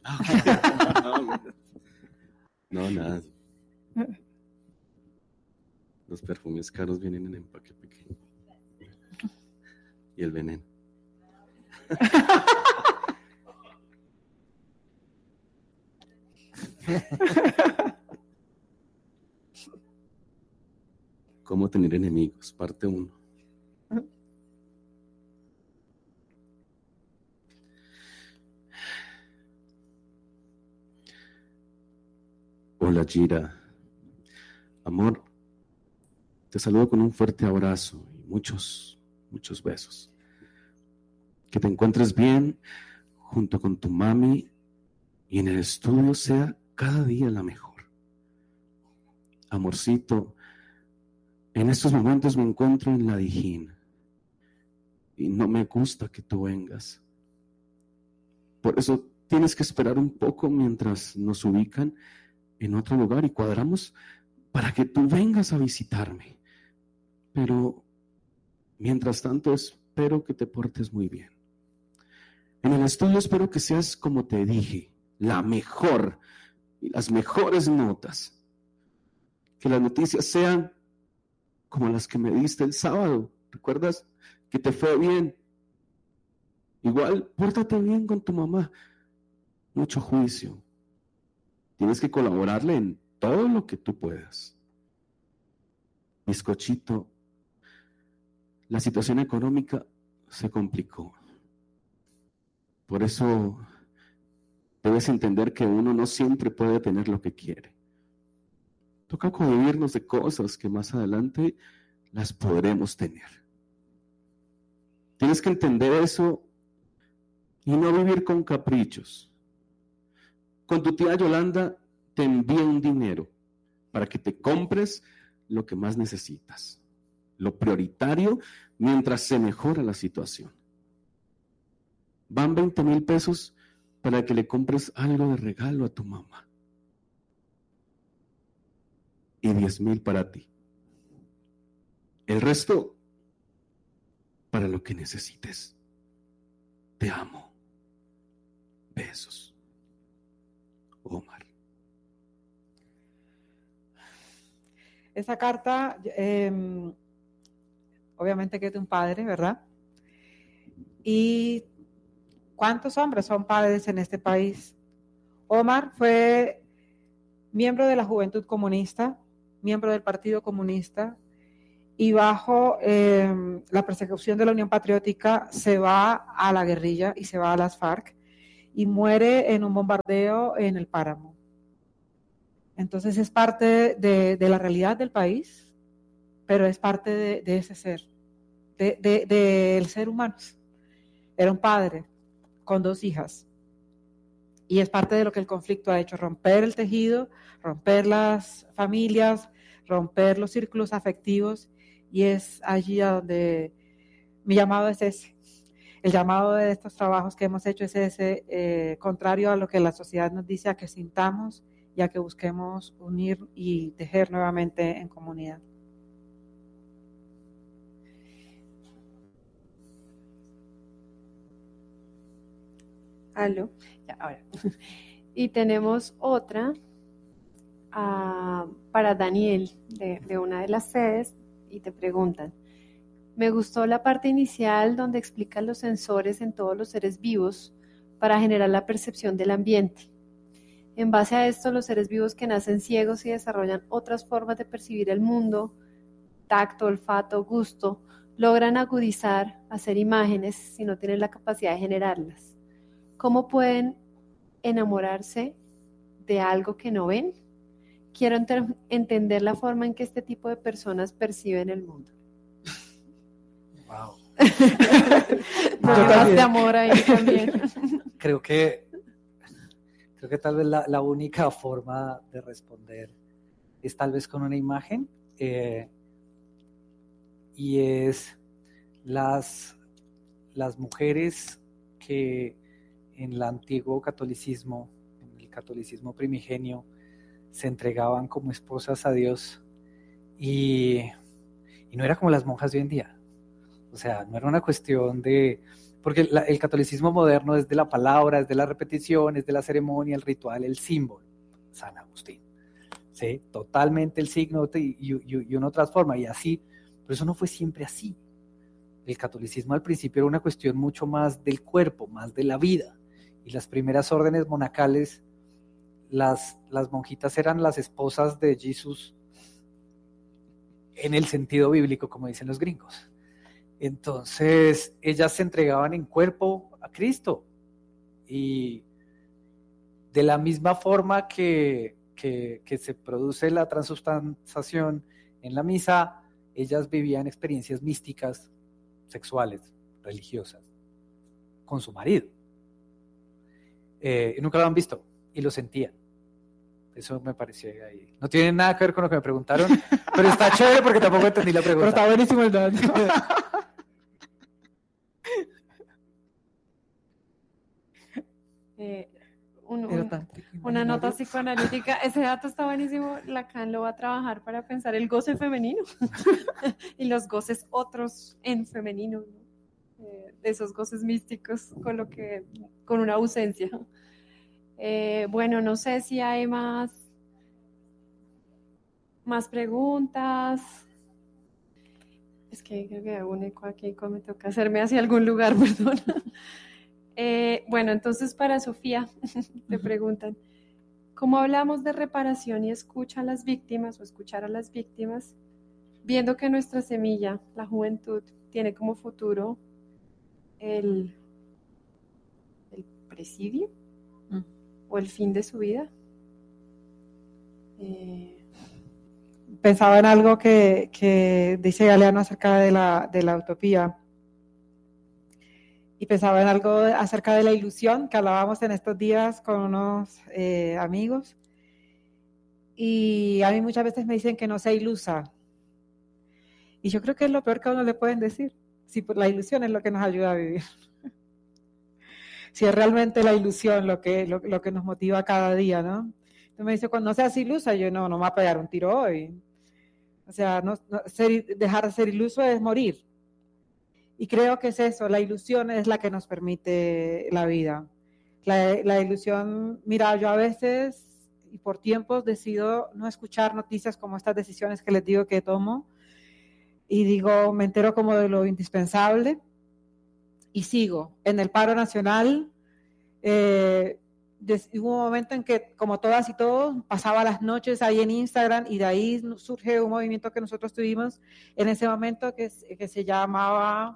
No, nada. Los perfumes caros vienen en empaque pequeño. Y el veneno. ¿Cómo tener enemigos? Parte 1. Hola, Gira. Amor, te saludo con un fuerte abrazo y muchos besos. Que te encuentres bien junto con tu mami y en el estudio sea cada día la mejor. Amorcito, en estos momentos me encuentro en la Dijín y no me gusta que tú vengas. Por eso tienes que esperar un poco mientras nos ubican en otro lugar y cuadramos para que tú vengas a visitarme. Pero mientras tanto espero que te portes muy bien. En el estudio espero que seas, como te dije, la mejor y las mejores notas. Que las noticias sean como las que me diste el sábado. ¿Recuerdas que te fue bien? Igual, pórtate bien con tu mamá. Mucho juicio. Tienes que colaborarle en todo lo que tú puedas. Bizcochito, la situación económica se complicó. Por eso debes entender que uno no siempre puede tener lo que quiere. Toca convivirnos de cosas que más adelante las podremos tener. Tienes que entender eso y no vivir con caprichos. Con tu tía Yolanda te envía un dinero para que te compres lo que más necesitas, lo prioritario mientras se mejora la situación. Van 20,000 pesos para que le compres algo de regalo a tu mamá. Y 10,000 para ti. El resto para lo que necesites. Te amo. Besos. Omar. Esa carta, obviamente que es de un padre, ¿verdad? ¿Y cuántos hombres son padres en este país? Omar fue miembro de la Juventud Comunista, miembro del Partido Comunista, y bajo la persecución de la Unión Patriótica se va a la guerrilla y se va a las FARC y muere en un bombardeo en el Páramo. Entonces es parte de la realidad del país, pero es parte de ese ser, del ser humano. Era un padre con 2 hijas y es parte de lo que el conflicto ha hecho, romper el tejido, romper las familias, romper los círculos afectivos, y es allí a donde mi llamado es ese. El llamado de estos trabajos que hemos hecho es ese, contrario a lo que la sociedad nos dice, a que sintamos y a que busquemos unir y tejer nuevamente en comunidad. Aló, ya, ahora. Y tenemos otra para Daniel de una de las sedes y te preguntan: me gustó la parte inicial donde explicas los sensores en todos los seres vivos para generar la percepción del ambiente. En base a esto, los seres vivos que nacen ciegos y desarrollan otras formas de percibir el mundo, tacto, olfato, gusto, logran agudizar, hacer imágenes si no tienen la capacidad de generarlas. ¿Cómo pueden enamorarse de algo que no ven? Quiero entender la forma en que este tipo de personas perciben el mundo. Wow. De amor ahí también. Creo que tal vez la única forma de responder es tal vez con una imagen, y es las mujeres que en el antiguo catolicismo, en el catolicismo primigenio, se entregaban como esposas a Dios, y no era como las monjas de hoy en día. O sea, no era una cuestión de porque el catolicismo moderno es de la palabra, es de la repetición, es de la ceremonia, el ritual, el símbolo. San Agustín, ¿sí? Totalmente el signo y uno transforma, y así, pero eso no fue siempre así. El catolicismo al principio era una cuestión mucho más del cuerpo, más de la vida, y las primeras órdenes monacales, las monjitas eran las esposas de Jesús en el sentido bíblico, como dicen los gringos. Entonces, ellas se entregaban en cuerpo a Cristo, y de la misma forma que se produce la transubstanciación en la misa, ellas vivían experiencias místicas, sexuales, religiosas, con su marido. Nunca lo han visto y lo sentían. Eso me pareció ahí. No tiene nada que ver con lo que me preguntaron, pero está chévere porque tampoco entendí la pregunta. Pero está buenísimo el dato. Una nota psicoanalítica, ese dato está buenísimo. Lacan lo va a trabajar para pensar el goce femenino y los goces otros en femenino, ¿no? Esos goces místicos con una ausencia. Bueno, no sé si hay más preguntas. Es que creo que hago un eco aquí, me toca hacerme hacia algún lugar, perdón. Bueno, entonces para Sofía te preguntan, ¿cómo hablamos de reparación y escucha a las víctimas o escuchar a las víctimas, viendo que nuestra semilla, la juventud, tiene como futuro el presidio o el fin de su vida? Pensaba en algo que dice Galeano acerca de la utopía. Y pensaba en algo acerca de la ilusión que hablábamos en estos días con unos amigos. Y a mí muchas veces me dicen que no sea ilusa. Y yo creo que es lo peor que a uno le pueden decir. Si la ilusión es lo que nos ayuda a vivir. Si es realmente la ilusión lo que nos motiva cada día, ¿no? Entonces me dice, cuando no seas ilusa, yo no me voy a pegar un tiro hoy. O sea, dejar de ser iluso es morir. Y creo que es eso, la ilusión es la que nos permite la vida. La ilusión, mira, yo a veces y por tiempos decido no escuchar noticias como estas decisiones que les digo que tomo, y digo, me entero como de lo indispensable y sigo. En el paro nacional hubo un momento en que, como todas y todos, pasaba las noches ahí en Instagram, y de ahí surge un movimiento que nosotros tuvimos en ese momento que se llamaba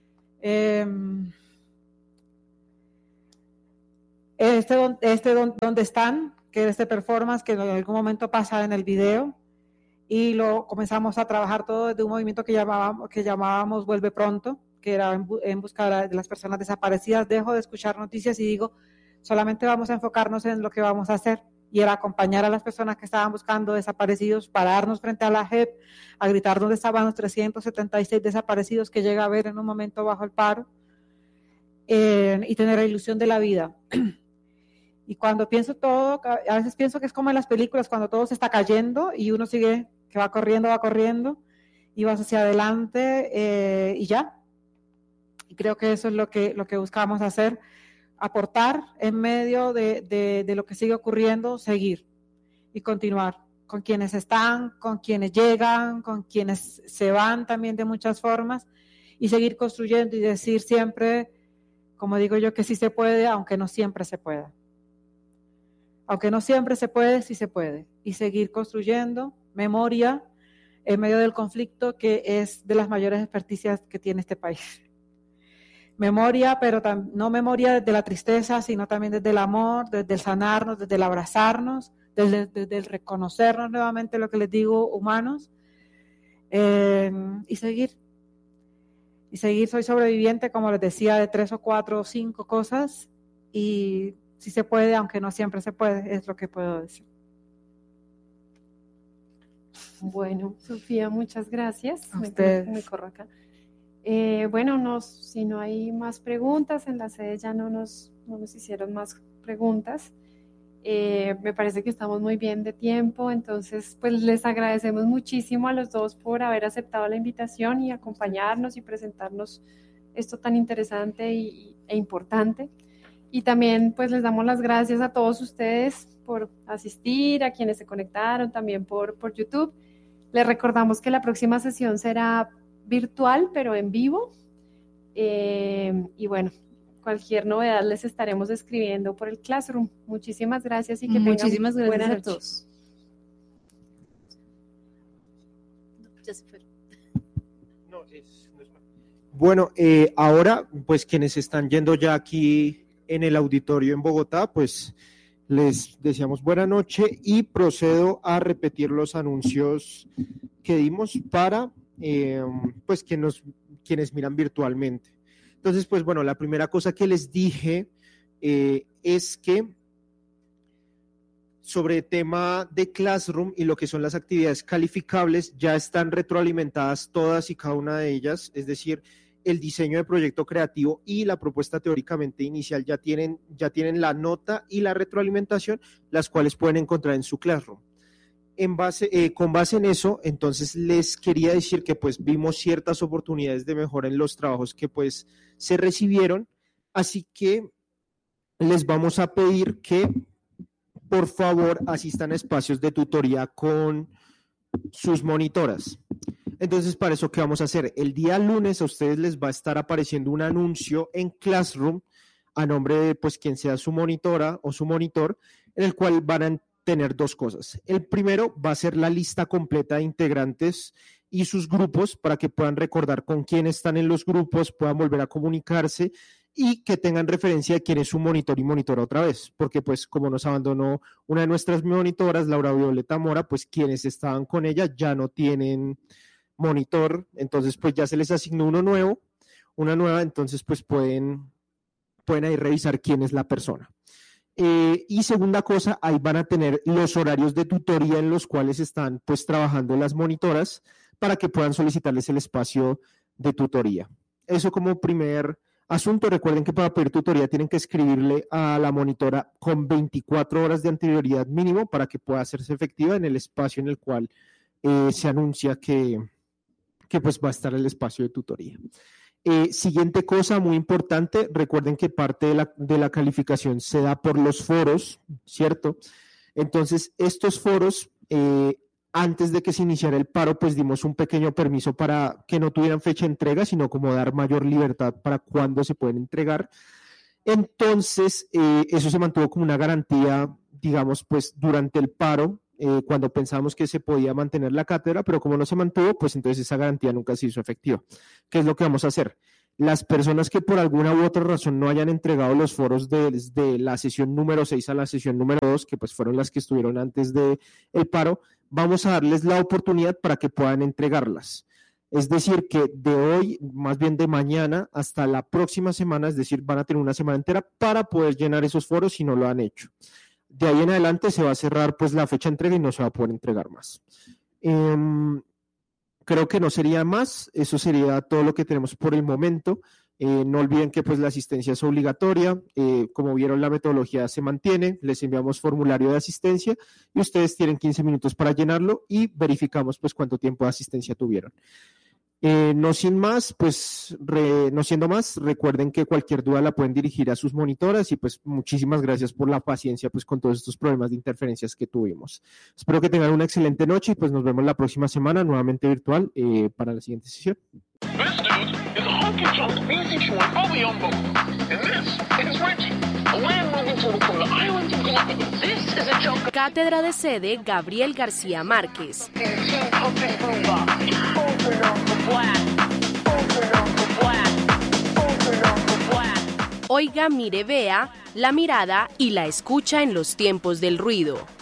¿Dónde están? Que es este performance que en algún momento pasa en el video, y lo comenzamos a trabajar todo desde un movimiento que llamábamos Vuelve Pronto, que era en busca de las personas desaparecidas. Dejo de escuchar noticias y digo, solamente vamos a enfocarnos en lo que vamos a hacer, y era acompañar a las personas que estaban buscando desaparecidos, pararnos frente a la JEP, a gritar dónde estaban los 376 desaparecidos que llega a haber en un momento bajo el paro, y tener la ilusión de la vida. Y cuando pienso todo, a veces pienso que es como en las películas, cuando todo se está cayendo y uno sigue, que va corriendo, y vas hacia adelante, y ya. Y creo que eso es lo que buscamos hacer, aportar en medio de lo que sigue ocurriendo, seguir y continuar con quienes están, con quienes llegan, con quienes se van también de muchas formas, y seguir construyendo y decir siempre, como digo yo, que sí se puede, aunque no siempre se pueda. Aunque no siempre se puede, sí se puede. Y seguir construyendo memoria en medio del conflicto, que es de las mayores experticias que tiene este país. Memoria, pero no memoria desde la tristeza, sino también desde el amor, desde el sanarnos, desde el abrazarnos, desde el reconocernos nuevamente, lo que les digo, humanos, y seguir. Y seguir, soy sobreviviente, como les decía, de 3 o 4 o 5 cosas, y si se puede, aunque no siempre se puede, es lo que puedo decir. Bueno, Sofía, muchas gracias. Me corro acá. Bueno, si no hay más preguntas, en la sede ya no nos hicieron más preguntas. Me parece que estamos muy bien de tiempo, entonces pues les agradecemos muchísimo a los dos por haber aceptado la invitación y acompañarnos y presentarnos esto tan interesante e importante. Y también pues les damos las gracias a todos ustedes por asistir, a quienes se conectaron también por YouTube. Les recordamos que la próxima sesión será virtual, pero en vivo. Y bueno, cualquier novedad les estaremos escribiendo por el Classroom. Muchísimas gracias y que tengan buena noche. A todos. Ya se fue. Bueno, ahora, pues quienes están yendo ya aquí en el auditorio en Bogotá, pues les deseamos buena noche y procedo a repetir los anuncios que dimos para pues quienes miran virtualmente. Entonces, pues bueno, la primera cosa que les dije es que sobre el tema de Classroom y lo que son las actividades calificables, ya están retroalimentadas todas y cada una de ellas, es decir, el diseño de proyecto creativo y la propuesta teóricamente inicial ya tienen la nota y la retroalimentación, las cuales pueden encontrar en su Classroom. Con base en eso, entonces les quería decir que pues vimos ciertas oportunidades de mejora en los trabajos que pues se recibieron, así que les vamos a pedir que por favor asistan a espacios de tutoría con sus monitoras. Entonces, para eso, ¿qué vamos a hacer? El día lunes a ustedes les va a estar apareciendo un anuncio en Classroom a nombre de pues quien sea su monitora o su monitor, en el cual van a tener dos cosas. El primero va a ser la lista completa de integrantes y sus grupos para que puedan recordar con quién están en los grupos, puedan volver a comunicarse y que tengan referencia de quién es su monitor y monitora otra vez, porque pues como nos abandonó una de nuestras monitoras, Laura Violeta Mora, pues quienes estaban con ella ya no tienen monitor, entonces pues ya se les asignó una nueva, entonces pues pueden ahí revisar quién es la persona. Y segunda cosa, ahí van a tener los horarios de tutoría en los cuales están pues trabajando las monitoras para que puedan solicitarles el espacio de tutoría. Eso como primer asunto. Recuerden que para pedir tutoría tienen que escribirle a la monitora con 24 horas de anterioridad mínimo para que pueda hacerse efectiva en el espacio en el cual se anuncia que pues va a estar el espacio de tutoría. Siguiente cosa muy importante, recuerden que parte de la calificación se da por los foros, ¿cierto? Entonces, estos foros, antes de que se iniciara el paro, pues dimos un pequeño permiso para que no tuvieran fecha de entrega, sino como dar mayor libertad para cuándo se pueden entregar. Entonces, eso se mantuvo como una garantía, digamos, pues durante el paro, cuando pensábamos que se podía mantener la cátedra, pero como no se mantuvo, pues entonces esa garantía nunca se hizo efectiva. ¿Qué es lo que vamos a hacer? Las personas que por alguna u otra razón no hayan entregado los foros desde la sesión número 6 a la sesión número 2, que pues fueron las que estuvieron antes del paro, vamos a darles la oportunidad para que puedan entregarlas. Es decir, que de hoy, más bien de mañana, hasta la próxima semana, es decir, van a tener una semana entera para poder llenar esos foros si no lo han hecho. De ahí en adelante se va a cerrar pues la fecha de entrega y no se va a poder entregar más. Creo que no sería más, eso sería todo lo que tenemos por el momento. No olviden que pues la asistencia es obligatoria, como vieron la metodología se mantiene, les enviamos formulario de asistencia y ustedes tienen 15 minutos para llenarlo y verificamos pues cuánto tiempo de asistencia tuvieron. No siendo más, recuerden que cualquier duda la pueden dirigir a sus monitoras y pues muchísimas gracias por la paciencia pues con todos estos problemas de interferencias que tuvimos. Espero que tengan una excelente noche y pues nos vemos la próxima semana nuevamente virtual para la siguiente sesión. Cátedra de sede Gabriel García Márquez. Oiga, mire, vea, la mirada y la escucha en los tiempos del ruido.